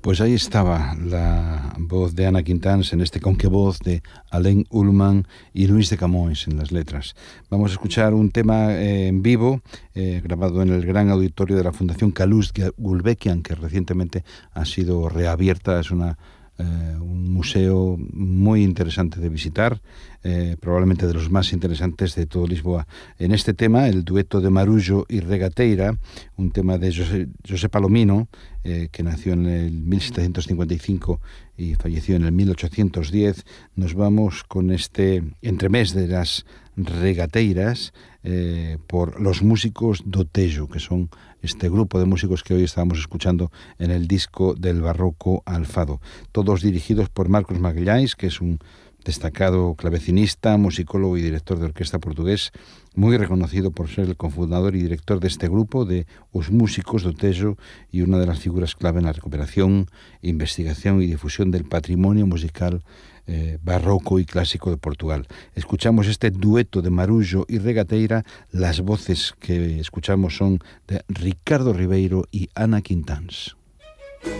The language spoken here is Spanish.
Pues ahí estaba la voz de Ana Quintáns en este Conquevoz de Alain Ullman y Luis de Camões en las letras. Vamos a escuchar un tema en vivo, grabado en el gran auditorio de la Fundación Calouste Gulbenkian, que recientemente ha sido reabierta. Es un museo muy interesante de visitar, probablemente de los más interesantes de todo Lisboa. En este tema, el dueto de Marullo y Regateira, un tema de José Palomino, que nació en el 1755 y falleció en el 1810, nos vamos con este entremés de las regateiras por los músicos do Tejo, que son este grupo de músicos que hoy estábamos escuchando en el disco del Barroco al Fado, todos dirigidos por Marcos Magalhães, que es un destacado clavecinista, musicólogo y director de orquesta portugués, muy reconocido por ser el cofundador y director de este grupo de Os Músicos do Tejo y una de las figuras clave en la recuperación, investigación y difusión del patrimonio musical barroco y clásico de Portugal. Escuchamos este dueto de Marullo y Regateira. Las voces que escuchamos son de Ricardo Ribeiro y Ana Quintáns.